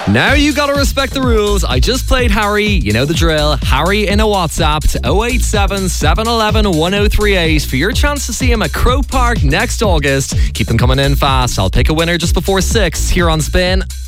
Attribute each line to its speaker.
Speaker 1: Now you gotta respect the rules. I just played Harry, you know the drill. Harry in a WhatsApp to 087 711 1038 for your chance to see him at Croke Park next August. Keep them coming in fast. I'll pick a winner just before 6 here on Spin.